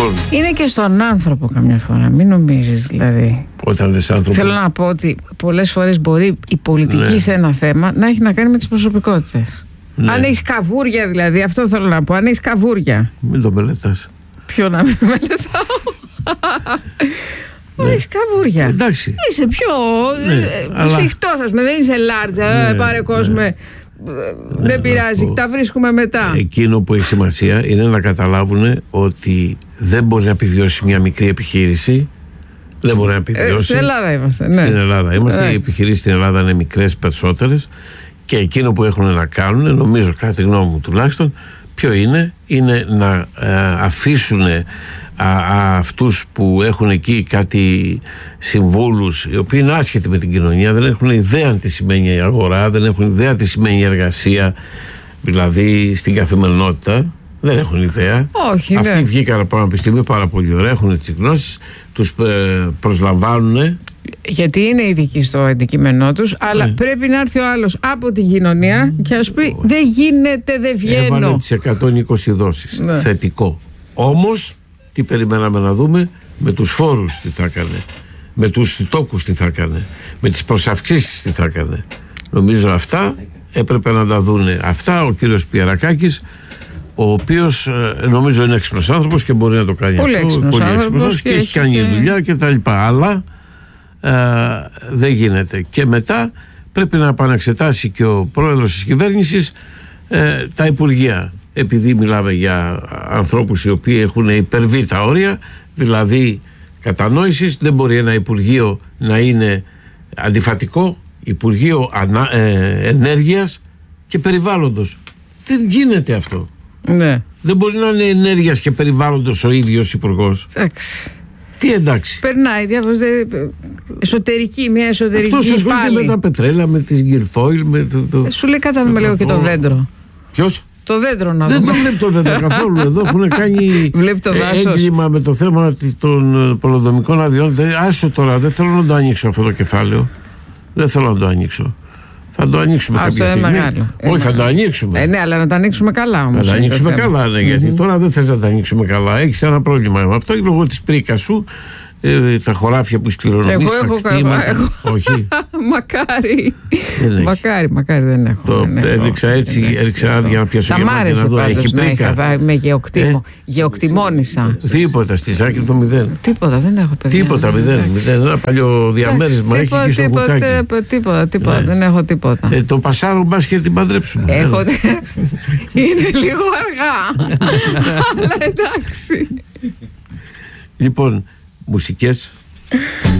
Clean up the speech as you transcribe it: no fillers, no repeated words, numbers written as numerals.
Λοιπόν, είναι και στον άνθρωπο καμιά φορά, μην νομίζεις δηλαδή. Όταν λες άνθρωπο. Θέλω να πω ότι πολλές φορές μπορεί η πολιτική, ναι, σε ένα θέμα να έχει να κάνει με τις προσωπικότητες. Ναι. Αν έχεις καβούρια δηλαδή, αυτό θέλω να πω. Αν έχεις καβούρια. Μην το μελετάς. Ποιο να μην μελετάω. Ναι. Έχεις καβούρια. Εντάξει. Είσαι πιο σφιχτός, ας πούμε. Δεν είσαι λάρτζα. Πάρε κόσμο. Δεν πειράζει, τα βρίσκουμε μετά. Εκείνο που έχει σημασία είναι να καταλάβουν ότι δεν μπορεί να επιβιώσει μια μικρή επιχείρηση. Δεν μπορεί να επιβιώσει. Στην Ελλάδα είμαστε. Ναι. Στην Ελλάδα είμαστε. Οι επιχειρήσεις στην Ελλάδα είναι μικρές περισσότερες. Και εκείνο που έχουν να κάνουν, νομίζω κατά τη γνώμη μου τουλάχιστον, ποιο είναι να αφήσουν αυτούς που έχουν εκεί κάτι συμβούλους οι οποίοι είναι άσχετοι με την κοινωνία, δεν έχουν ιδέα τι σημαίνει η αγορά, δεν έχουν ιδέα τι σημαίνει η εργασία, δηλαδή στην καθημερινότητα δεν έχουν ιδέα. Όχι, αυτοί ναι, βγήκαν από ένα πανεπιστήμιο πάρα πολύ ωραία, έχουν τις γνώσεις, τους προσλαμβάνουν. Γιατί είναι ειδικοί στο αντικείμενό τους, αλλά πρέπει να έρθει ο άλλος από την κοινωνία και να σου πει δεν γίνεται, δεν βγαίνω. Έβαλε τις 120 δόσεις. Ναι. Θετικό. Όμως, τι περιμέναμε να δούμε, με τους φόρους τι θα έκανε, με τους τόκους τι θα έκανε, με τις προσαυξήσεις τι θα έκανε. Νομίζω αυτά έπρεπε να τα δούνε. Αυτά ο κύριος Πιερακάκης, ο οποίος νομίζω είναι έξυπνος άνθρωπος και μπορεί να το κάνει πολύ αυτό. Πολύ έξυπνος και έχει κάνει δουλειά και τα λοιπά. Αλλά δεν γίνεται. Και μετά πρέπει να επαναξετάσει και ο πρόεδρος της κυβέρνησης τα υπουργεία. Επειδή μιλάμε για ανθρώπους οι οποίοι έχουν υπερβεί τα όρια, δηλαδή κατανόησης, δεν μπορεί ένα υπουργείο να είναι αντιφατικό, υπουργείο ενέργειας και περιβάλλοντος. Δεν γίνεται αυτό. Ναι. Δεν μπορεί να είναι ενέργειας και περιβάλλοντος ο ίδιος υπουργός. Εντάξει. Τι εντάξει. Περνάει διάφορες μια εσωτερική. Αυτός ασχολείται με τα πετρέλα, με τη Γκυρφόιλ, με το... Σου λέει κάτσε να δούμε λίγο και το δέντρο. Ποιος? Το δέντρο να δούμε. Δεν το βλέπει το δέντρο καθόλου. Εδώ έχουν κάνει έγκλημα με το θέμα των πολεοδομικών αδειών. Άσο τώρα, δεν θέλω να το ανοίξω αυτό το κεφάλαιο. Δεν θέλω να το ανοίξω. Θα το ανοίξουμε κάποια στιγμή. Όχι, θα το ανοίξουμε. Ναι, αλλά να το ανοίξουμε καλά όμως. Να το ανοίξουμε καλά, ναι, γιατί τώρα δεν θες να το ανοίξουμε καλά. Έχεις ένα πρόβλημα με αυτό λόγω της πρίκας σου. Τα χωράφια που σκληρονομείς, τα κτήματα. Όχι. Μακάρι δεν έχω. Το έδειξα έτσι, έδειξα άδεια να πιάσω και να δω. Έχει πρίκα. Με γεωκτημόνησα. Τίποτα, στη Σάκη το 0. Τίποτα, δεν έχω παιδιά. Τίποτα, 0. Ένα παλιό διαμέρισμα έχει και στο κουκάκι. Τίποτα, δεν έχω τίποτα. Το πασάρο μπάσκετ την παντρέψουμε. Είναι λίγο αργά. Αλλά εντάξει. Λοιπόν, μουσικές.